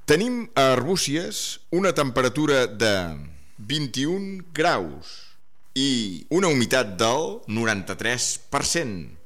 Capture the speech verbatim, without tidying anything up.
Tenim a Arbúcies una temperatura de vint-i-un graus i una humitat del noranta-tres per cent.